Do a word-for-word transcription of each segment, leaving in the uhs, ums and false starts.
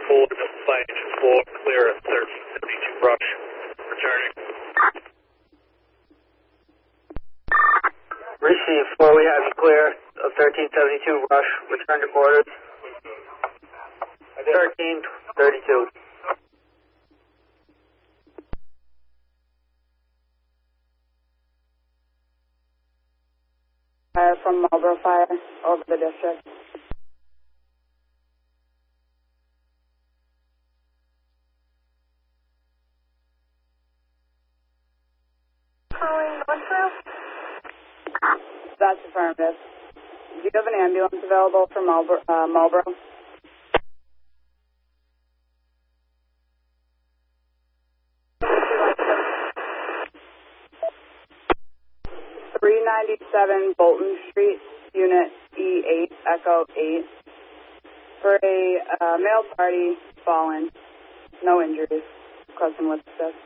four, Delta Engine four, clear at thirteen seventy-two Rush, returning. Receive four, we have you clear of thirteen seventy-two Rush, return to quarters. thirteen thirty-two. Fire from Marlboro Fire over the district. Calling Northville? That's affirmative. Do you have an ambulance available for Marlboro? Uh, Marlboro? three ninety-seven Bolton Street, Unit E eight, Echo eight, for a uh, male party fallen. No injuries. Custom with assist.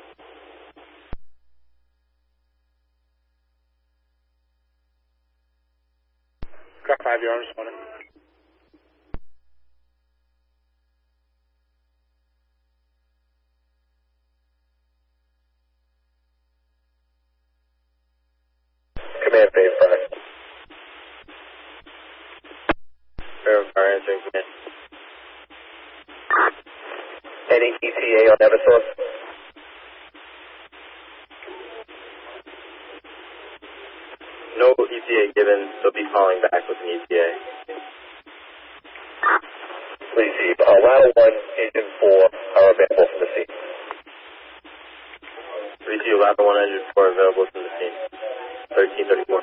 Car five, you're on responding. Command phase five. Fair fire answering command. Any E T A on Eversource? No E T A given, so be calling back with an E T A. Receive. Uh, Ladder one, Engine four are available from the scene. Receive. Ladder one, Engine four available from the scene. thirteen thirty-four.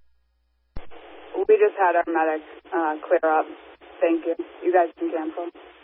We just had our medic uh, clear up. Thank you. You guys can cancel.